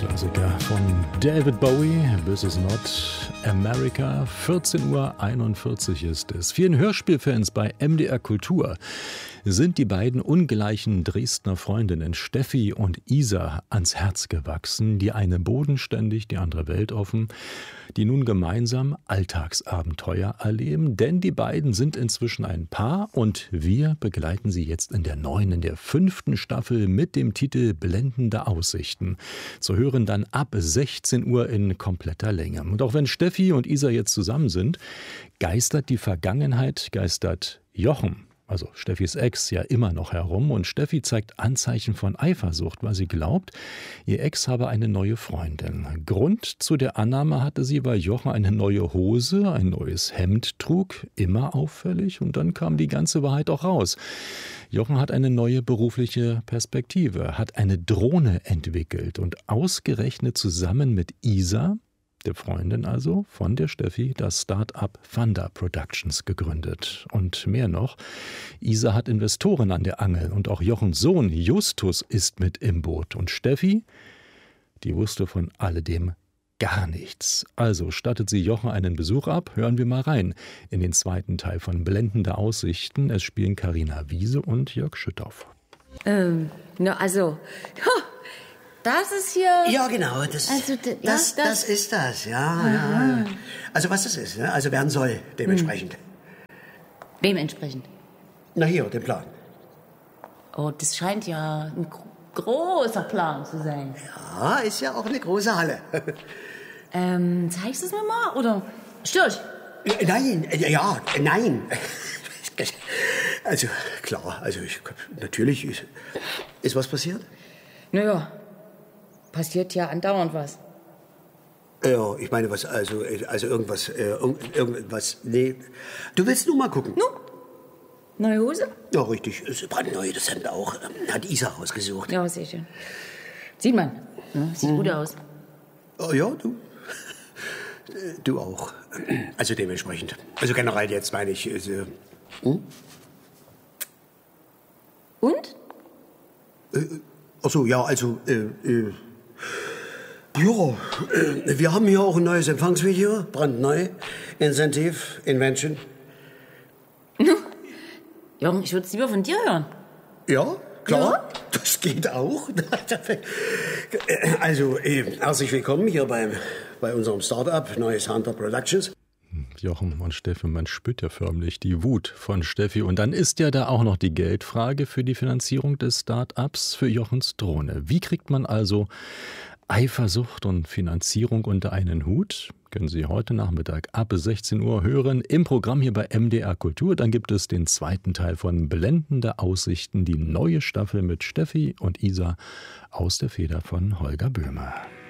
Klassiker von David Bowie, This is not America. 14:41 Uhr ist es. Vielen Hörspielfans bei MDR Kultur sind die beiden ungleichen Dresdner Freundinnen Steffi und Isa ans Herz gewachsen, die eine bodenständig, die andere weltoffen, die nun gemeinsam Alltagsabenteuer erleben, denn die beiden sind inzwischen ein Paar und wir begleiten sie jetzt in der 5. Staffel mit dem Titel Blendende Aussichten. Zu hören dann ab 16 Uhr in kompletter Länge. Und auch wenn Steffi und Isa jetzt zusammen sind, geistert die Vergangenheit, geistert Jochen, also Steffis Ex, ja immer noch herum, und Steffi zeigt Anzeichen von Eifersucht, weil sie glaubt, ihr Ex habe eine neue Freundin. Grund zu der Annahme hatte sie, weil Jochen eine neue Hose, ein neues Hemd trug, immer auffällig, und dann kam die ganze Wahrheit auch raus. Jochen hat eine neue berufliche Perspektive, hat eine Drohne entwickelt und ausgerechnet zusammen mit Isa, der Freundin also von der Steffi, das Start-up Thunder Productions gegründet. Und mehr noch, Isa hat Investoren an der Angel und auch Jochens Sohn Justus ist mit im Boot. Und Steffi, die wusste von alledem gar nichts. Also stattet sie Jochen einen Besuch ab. Hören wir mal rein in den zweiten Teil von Blendende Aussichten. Es spielen Carina Wiese und Jörg Schüttauf. Das ist hier... Ja, genau. Das ist das, ja. Also was das ist, ne? Also werden soll, dementsprechend. Wem entsprechend? Na hier, den Plan. Oh, das scheint ja ein großer Plan zu sein. Ja, ist ja auch eine große Halle. Zeigst du es mir mal, oder störst? Nein. Also, klar, natürlich ist was passiert. Naja, passiert ja andauernd was. Ja, ich meine, irgendwas, nee. Du willst nur mal gucken? Neue Hose? Ja, richtig, ist brandneu, das Hemd auch. Hat Isa rausgesucht. Ja, sehr schön. Sieht man, ne? Sieht gut aus. Oh, ja, du auch. Also dementsprechend. Also generell jetzt meine ich... Und? Ach so, ja, wir haben hier auch ein neues Empfangsvideo, brandneu, Incentive, Invention. Jochen, ich würde es lieber von dir hören. Ja, klar, ja? Das geht auch. Also, herzlich willkommen hier bei unserem Start-up, Neues Thunder Productions. Jochen und Steffi, man spürt ja förmlich die Wut von Steffi. Und dann ist ja da auch noch die Geldfrage für die Finanzierung des Start-ups für Jochens Drohne. Wie kriegt man also Eifersucht und Finanzierung unter einen Hut? Können Sie heute Nachmittag ab 16 Uhr hören im Programm hier bei MDR Kultur. Dann gibt es den zweiten Teil von Blendende Aussichten, die neue Staffel mit Steffi und Isa aus der Feder von Holger Böhme.